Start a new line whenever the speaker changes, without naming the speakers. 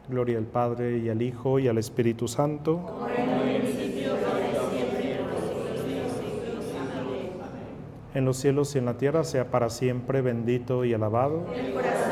Gloria al Padre, y al Hijo, y al Espíritu Santo.
Como era en el principio, ahora y siempre, por los siglos de los siglos. Amén.
En los cielos y en la tierra sea para siempre bendito y alabado.
El corazón